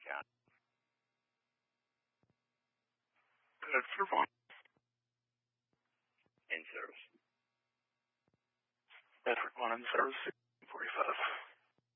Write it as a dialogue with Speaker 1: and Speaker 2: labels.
Speaker 1: County.
Speaker 2: Bedford 1.
Speaker 1: In service.
Speaker 2: Bedford 1 in service, 45.